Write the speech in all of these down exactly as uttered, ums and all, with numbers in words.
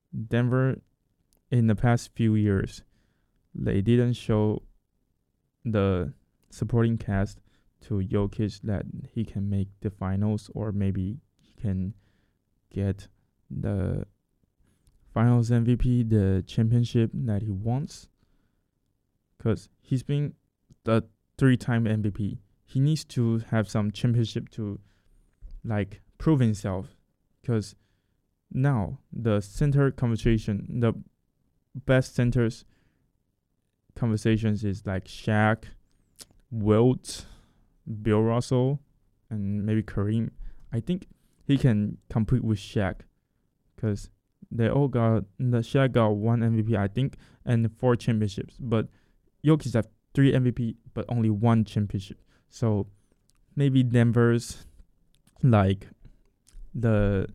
Denver in the past few years, they didn't show the supporting cast to Jokic that he can make the finals, or maybe he can get the finals M V P, the championship that he wants. Because he's been the three-time M V P. He needs to have some championship to like prove himself. Because now the center conversation, the best centers conversations is like Shaq, Wilt, Bill Russell, and maybe Kareem. I think he can compete with Shaq because they all got the Shaq got one M V P, I think, and four championships. But Jokic have three M V P, but only one championship. So maybe Denver's like the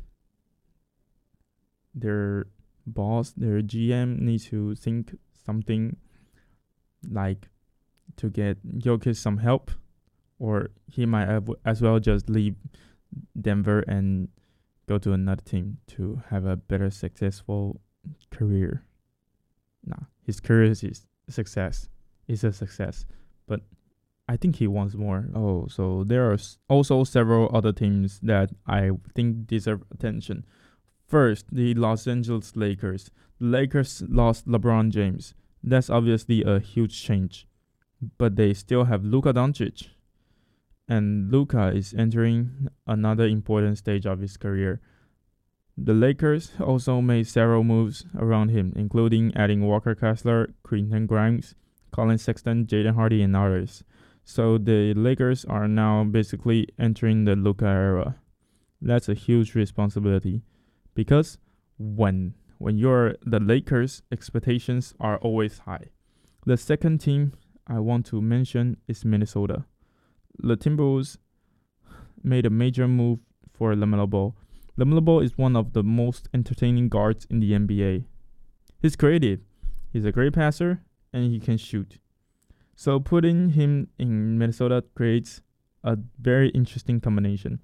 their boss, their G M needs to think something like to get Jokic some help, or he might have as well just leave Denver and go to another team to have a better successful career. Nah, his career is success. Is a success, but I think he wants more. Oh, so there are also several other teams that I think deserve attention. First, the Los Angeles Lakers. The Lakers lost LeBron James. That's obviously a huge change, but they still have Luka Doncic, and Luka is entering another important stage of his career. The Lakers also made several moves around him, including adding Walker Kessler, Quentin Grimes, Colin Sexton, Jaden Hardy, and others. So the Lakers are now basically entering the Luka era. That's a huge responsibility because when when you're the Lakers, expectations are always high. The second team I want to mention is Minnesota. The Timberwolves made a major move for LaMelo Ball. LaMelo Ball is one of the most entertaining guards in the N B A. He's creative, he's a great passer, and he can shoot. So putting him in Minnesota creates a very interesting combination.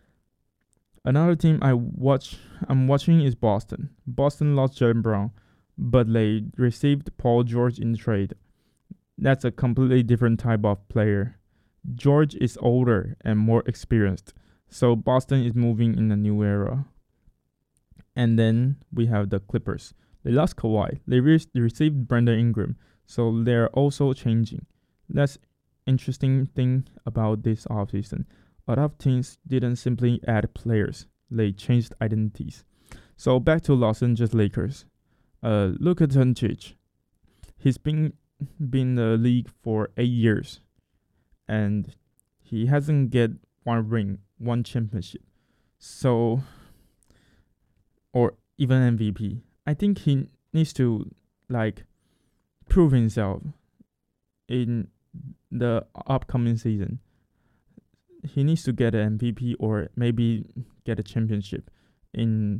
Another team I watch, I'm watching is Boston. Boston lost Jaylen Brown, but they received Paul George in trade. That's a completely different type of player. George is older and more experienced, so Boston is moving in a new era. And then we have the Clippers. They lost Kawhi. They re- received Brandon Ingram, so they're also changing. That's interesting thing about this offseason. A lot of teams didn't simply add players; they changed identities. So back to Los Angeles Lakers. Uh, Luka Doncic. He's been been in the league for eight years, and he hasn't get one ring, one championship. So, or even M V P. I think he needs to like prove himself in the upcoming season. He needs to get an M V P or maybe get a championship in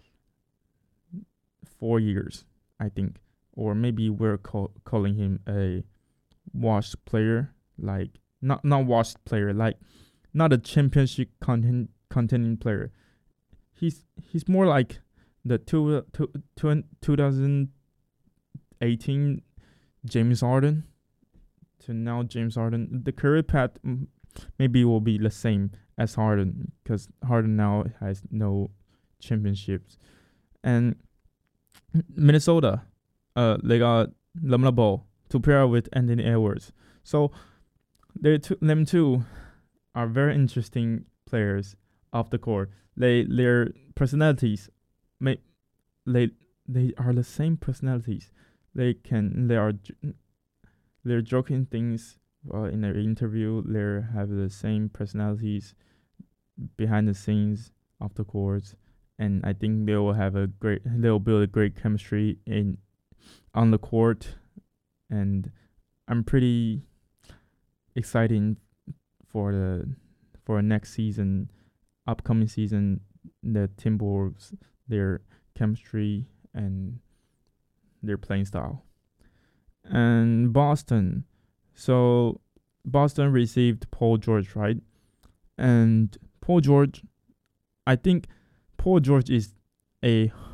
four years, I think. Or maybe we're call, calling him a washed player, like not not washed player, like not a championship content contending player. He's he's more like the two, two, two, twenty eighteen James Harden to now James Harden. The career path maybe will be the same as Harden because Harden now has no championships. And Minnesota, uh, they got LaMelo Ball to pair with Anthony Edwards. So they two, them two are very interesting players off the court. They their personalities, may they they are the same personalities. They can they are they're joking things uh, in their interview. They have the same personalities behind the scenes off the courts, and I think they will have a great they'll build a great chemistry in on the court, and I'm pretty excited for the for next season, upcoming season, the Timberwolves, their chemistry and their playing style. And Boston, so Boston received Paul George, right? And Paul George, I think Paul George is a